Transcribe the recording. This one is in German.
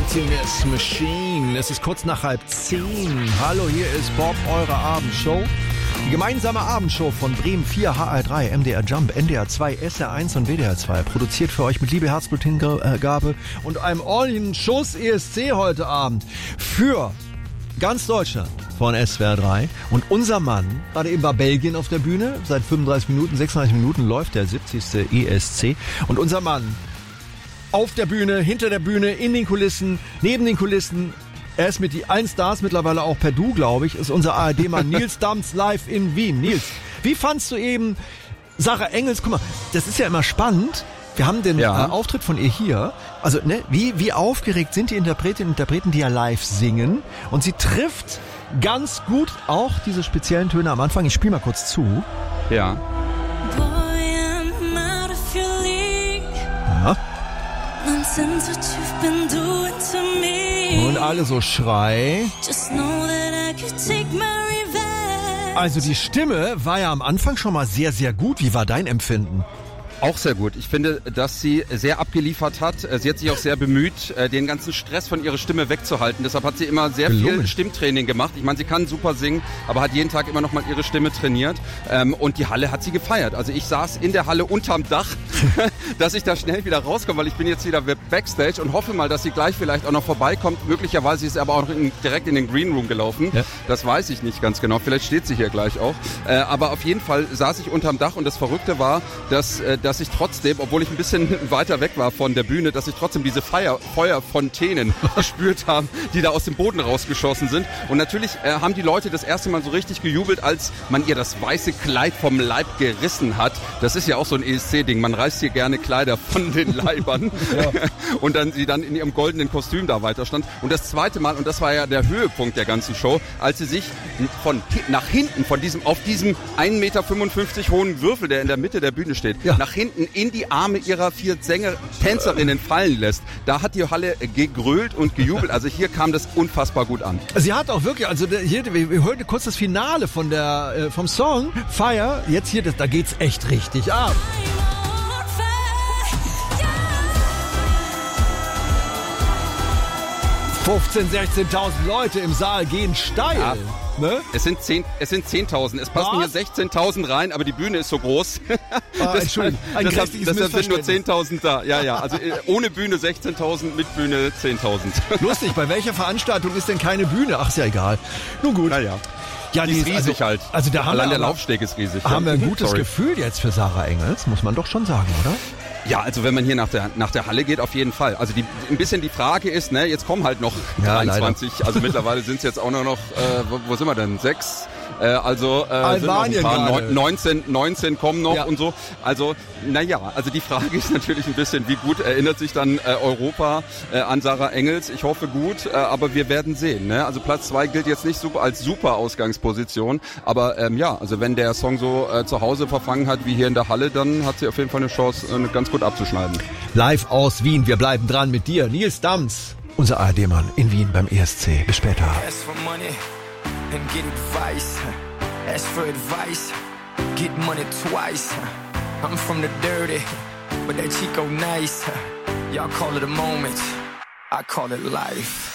Emptiness Machine. Es ist kurz nach 9:30. Hallo, hier ist Bob, eure Abendshow. Die gemeinsame Abendshow von Bremen 4, HR3, MDR Jump, NDR 2, SR1 und WDR 2. Produziert für euch mit Liebe, Herzblut, Hingabe und einem ordentlichen Schuss ESC heute Abend. Für ganz Deutschland von SWR 3. Und unser Mann, gerade eben war Belgien auf der Bühne. Seit 35 Minuten, 36 Minuten läuft der 70. ESC. Und unser Mann auf der Bühne, hinter der Bühne, in den Kulissen, neben den Kulissen. Er ist mit die allen Stars mittlerweile auch per Du, glaube ich, ist unser ARD-Mann Nils Dams live in Wien. Nils, wie fandst du eben Sarah Engels? Guck mal, das ist ja immer spannend. Wir haben den Auftritt von ihr hier. Also, ne, wie aufgeregt sind die Interpretinnen und Interpreten, die ja live singen. Und sie trifft ganz gut auch diese speziellen Töne am Anfang. Ich spiele mal kurz zu. Ja. Ja. Und alle so Schrei. Also die Stimme war ja am Anfang schon mal sehr, sehr gut. Wie war dein Empfinden? Auch sehr gut. Ich finde, dass sie sehr abgeliefert hat. Sie hat sich auch sehr bemüht, den ganzen Stress von ihrer Stimme wegzuhalten. Deshalb hat sie immer sehr viel Stimmtraining gemacht. Ich meine, sie kann super singen, aber hat jeden Tag immer noch mal ihre Stimme trainiert. Und die Halle hat sie gefeiert. Also ich saß in der Halle unterm Dach, dass ich da schnell wieder rauskomme, weil ich bin jetzt wieder Backstage und hoffe mal, dass sie gleich vielleicht auch noch vorbeikommt. Möglicherweise ist sie aber auch noch direkt in den Green Room gelaufen. Ja. Das weiß ich nicht ganz genau. Vielleicht steht sie hier gleich auch. Aber auf jeden Fall saß ich unterm Dach und das Verrückte war, dass ich trotzdem, obwohl ich ein bisschen weiter weg war von der Bühne, dass ich trotzdem diese Feuerfontänen gespürt habe, die da aus dem Boden rausgeschossen sind. Und natürlich haben die Leute das erste Mal so richtig gejubelt, als man ihr das weiße Kleid vom Leib gerissen hat. Das ist ja auch so ein ESC-Ding. Man reißt hier gerne Kleider von den Leibern. Ja. Und dann sie dann in ihrem goldenen Kostüm da weiter stand. Und das zweite Mal, und das war ja der Höhepunkt der ganzen Show, als sie sich nach hinten auf diesem 1,55 Meter hohen Würfel, der in der Mitte der Bühne steht, nach hinten in die Arme ihrer 4 Tänzerinnen fallen lässt. Da hat die Halle gegrölt und gejubelt. Also hier kam das unfassbar gut an. Sie hat auch wirklich, also hier, wir hören kurz das Finale vom Song Fire. Jetzt hier, da geht's echt richtig ab. 15.000, 16.000 Leute im Saal gehen steil. Ja. Ne? Es sind 10.000. Es passen hier 16.000 rein, aber die Bühne ist so groß. Entschuldigung, deshalb sind nur 10.000 da. Ja. Also ohne Bühne 16.000, mit Bühne 10.000. Lustig, bei welcher Veranstaltung ist denn keine Bühne? Ach, ist ja egal. Nun gut. Naja. Ja, die ist riesig halt. Also da allein der Laufsteg ist riesig. Haben wir ein gutes Gefühl jetzt für Sarah Engels, muss man doch schon sagen, oder? Ja, also wenn man hier nach der Halle geht, auf jeden Fall. Also ein bisschen die Frage ist, ne, jetzt kommen halt noch 23, leider. Also mittlerweile sind es jetzt auch nur noch, wo sind wir denn? 6? Also Albanien sind noch ein paar, 19 kommen noch und so. Also, naja, also die Frage ist natürlich ein bisschen, wie gut erinnert sich dann Europa an Sarah Engels? Ich hoffe gut, aber wir werden sehen. Ne? Also Platz 2 gilt jetzt nicht als super Ausgangsposition, aber also wenn der Song so zu Hause verfangen hat wie hier in der Halle, dann hat sie auf jeden Fall eine Chance, ganz gut abzuschneiden. Live aus Wien, wir bleiben dran mit dir. Nils Dams, unser ARD-Mann in Wien beim ESC. Bis später. And get advice, ask for advice, get money twice. I'm from the dirty, but that Chico nice. Y'all call it a moment, I call it life.